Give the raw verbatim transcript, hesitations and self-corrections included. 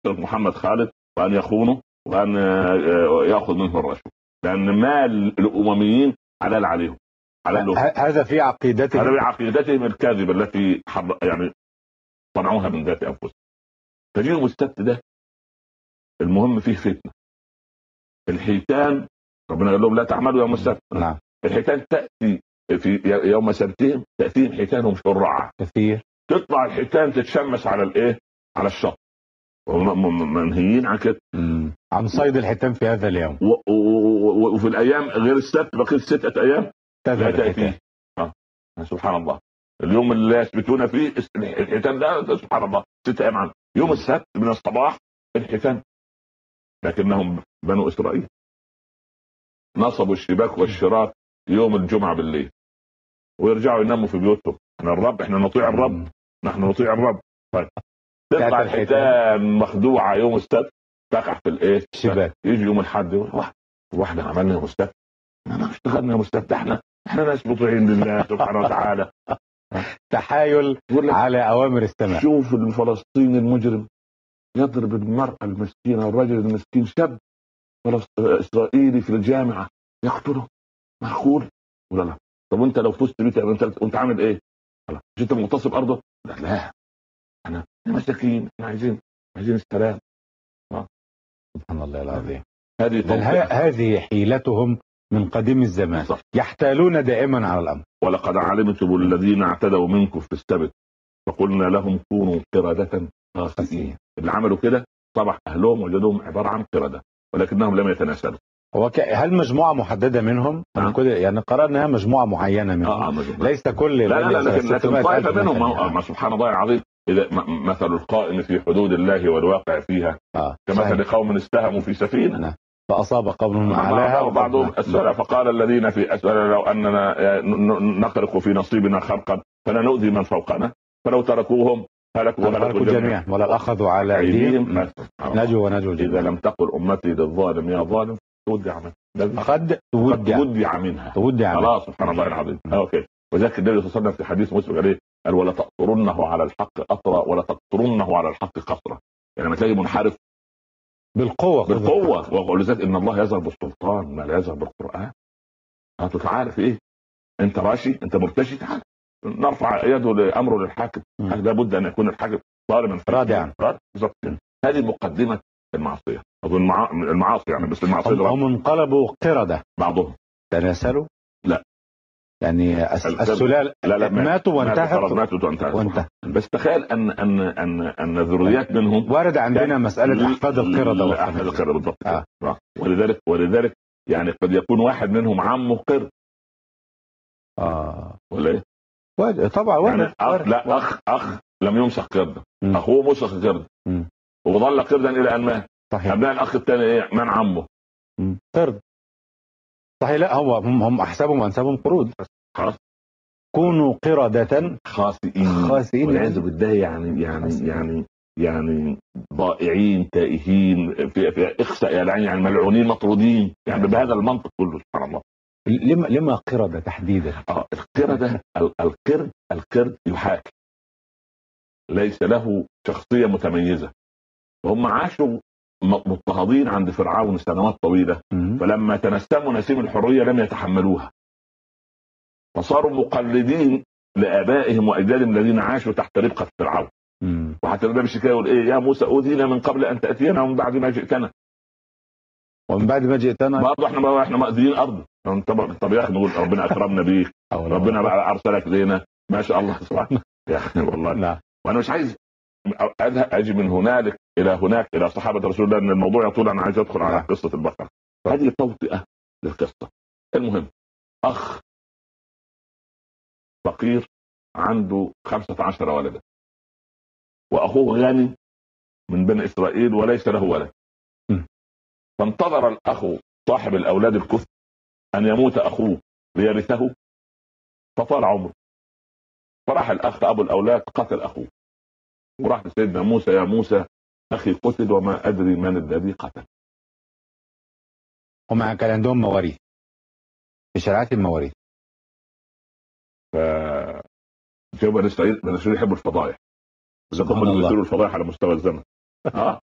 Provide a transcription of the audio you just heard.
محمد خالد وان يخونه وان ياخذ منه الرشوه، لان مال الامميين حلال عليهم. حلال هذا في عقيدتهم، هذا في عقيدتهم الكاذبه التي يعني صنعوها من ذات انفسهم. فجيهم السبت ده المهم فيه فتنه. الحيتان ربنا قال لهم لا تعملوا يوم السبت. نعم. الحيتان تاتي في يوم سبتهم تاتيهم حيتانهم شرعا كثير، تطلع الحيتان تتشمس على الايه؟ على الشط، ومنهيين عن كده، عن صيد الحيتان في هذا اليوم. وفي الايام غير السبت بقيت ستة ايام لا تاتي. اه سبحان الله. اليوم اللي يثبتون فيه الحيتان ده سبحان الله ستة ايام عنه. يوم السبت من الصباح الحيتان، لكنهم بنو اسرائيل نصبوا الشباك والشراك يوم الجمعه بالليل ويرجعوا يناموا في بيوتهم. احنا الرب، احنا نطيع الرب، نحن نطيع الرب. طيب تطلع الحيتان مخدوعه يوم السبت تقع في الايه؟ الشباك. يجي يوم الاحد واحد واحنا عملنا يوم السبت، احنا اشتغلنا يوم السبت، احنا احنا ناس مطيعين لله سبحانه وتعالى. تحايل على اوامر السماء. شوف الفلسطيني المجرم يضرب المرأة المسكينة والرجل المسكين، شاب اسرائيلي في الجامعة يقتله، معقول ولا لا؟ طب وانت لو فزت بيك انت وانت عامل ايه؟ مش انت مغتصب ارضه؟ لا لا احنا مساكين، احنا عايزين عايزين السلام. سبحان الله العظيم. هذه هذه حيلتهم من قديم الزمان، صح. يحتالون دائما على الامر. ولقد علمتم الذين اعتدوا منكم في السبت فقلنا لهم كونوا قردة خاسئين. اللي عملوا كده صبح اهلهم وجدوهم عباره عن قرده ولكنهم لم يتناسلوا. هو ك... هل مجموعه محدده منهم؟ نعم. كده يعني قررنا مجموعه معينه منهم. آه مجموعة. ليس كل لا لا, لا لكن, لكن طائفه منهم. ما سبحان الله العظيم. اذا مثل القائم في حدود الله والواقع فيها آه. كمثل قوم استهموا في سفينه نعم. فاصاب قوم اعلاها وبعضهم اسفلها فقال الذين في اسفلها لو اننا نخرق في نصيبنا خرقا فلا نؤذي من فوقنا فلو تركوهم هلكوا وهلكوا جميعا ولا اخذوا على ايديهم نجوا ونجوا جميعا. اذا لم تقل امتي للظالم يا ظالم تودع منها، قد تودع منها تودع خلاص. سبحان الله العظيم. اوكي. وذلك النبي صلى الله عليه وسلم في حديث مسلم عليه قال ولا تقطرنه على الحق قطرا ولا تقطرنه على الحق قطرا. يعني لما تلاقي منحرف بالقوه بالقوه ولذلك ان الله يظهر بالسلطان ما لا يظهر بالقران. انت تعرف ايه؟ انت راشي، انت مرتشي، تعال نرفع يده لامره للحاكم. لابد ان يكون الحاكم ظالما رادعا. بالضبط. هذه مقدمه المعصيه او المع... المعاصي يعني. بس المعصيه هم انقلبوا قرده بعضهم تناسلوا. لا يعني السلال لا لا ماتوا وانتهوا ماتوا وانتهوا. بس تخيل ان ان ان ان ذريات منهم وارد عندنا مساله احفاد القرده. احفاد القرده بالضبط. آه. ولذلك ولذلك يعني قد يكون واحد منهم عمه قرد. اه ولا ايه؟ طبعا وارد. يعني أخ لا اخ اخ لم يمسخ قرده، اخوه مسخ قرده وظل قردا الى ان مات. صحيح. ابناء الاخ الثاني ايه؟ من عمه قرد. صحيح. لا هو هم هم احسابهم وانسابهم قرود. خلاص. كونوا قردة خاسئين. خاسئين والعياذ بالله. يعني يعني خاسئين. يعني يعني ضائعين تائهين في في اخسأ يعني يعني ملعونين مطرودين يعني بهذا المنطق كله. سبحان الله. لما لما قردة تحديدا؟ اه القردة القرد القرد يحاكي ليس له شخصية متميزة وهم عاشوا مضطهدين عند فرعون سنوات طويلة. فلما تنسموا نسيم الحرية لم يتحملوها فصاروا مقلدين لآبائهم وأجدادهم الذين عاشوا تحت ربقة فرعون. وحتى النبي الشكاية يقول ايه يا موسى أوذينا من قبل أن تأتينا ومن بعد ما جئتنا. ومن بعد ما جئتنا برضه احنا احنا مأذيين أرض. طب يا أخي نقول ربنا أكرمنا بيك ربنا بقى أرسلك لينا ما شاء الله سبحانه يعني والله. لا. وأنا مش عايز أجي من هنالك إلى هناك إلى صحابة رسول الله لأن الموضوع يطول. أنا عايز أدخل على قصة البقرة. هذه توطئة للقصة. المهم أخ فقير عنده خمسة عشر ولدا وأخوه غني من بني إسرائيل وليس له ولد. فانتظر الأخ صاحب الأولاد الكثر أن يموت أخوه ليرثه فطال عمره. فراح الأخ أبو الأولاد قتل أخوه وراح لسيدنا موسى يا موسى أخي قتل وما أدري من الذي قتل. هم كان عندهم مواريث في شريعة المواريث. ف بني إسرائيل بني إسرائيل يحبوا الفضائح. إذا كانوا بيصيروا الفضائح على مستوى الزمن. اه